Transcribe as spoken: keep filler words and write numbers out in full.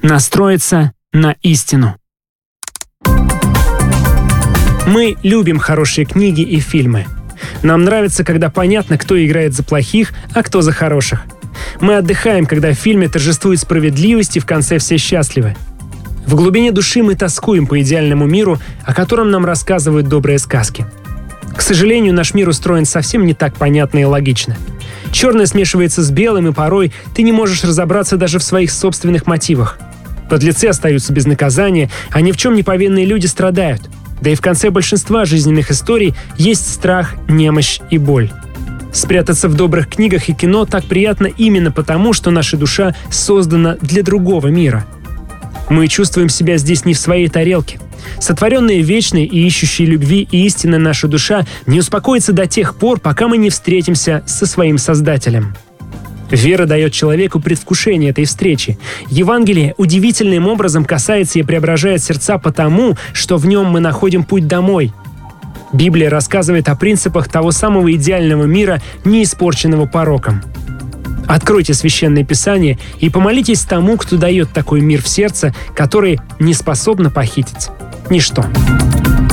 Настроиться на истину. Мы любим хорошие книги и фильмы. Нам нравится, когда понятно, кто играет за плохих, а кто за хороших. Мы отдыхаем, когда в фильме торжествует справедливость и в конце все счастливы. В глубине души мы тоскуем по идеальному миру, о котором нам рассказывают добрые сказки. К сожалению, наш мир устроен совсем не так понятно и логично. Черное смешивается с белым, и порой ты не можешь разобраться даже в своих собственных мотивах. Подлецы остаются без наказания, а ни в чем не повинные люди страдают. Да и в конце большинства жизненных историй есть страх, немощь и боль. Спрятаться в добрых книгах и кино так приятно именно потому, что наша душа создана для другого мира. Мы чувствуем себя здесь не в своей тарелке. Сотворенные вечной и ищущей любви и истины наша душа не успокоится до тех пор, пока мы не встретимся со своим Создателем. Вера дает человеку предвкушение этой встречи. Евангелие удивительным образом касается и преображает сердца потому, что в нем мы находим путь домой. Библия рассказывает о принципах того самого идеального мира, не испорченного пороком. Откройте Священное Писание и помолитесь тому, кто дает такой мир в сердце, который не способно похитить ничто.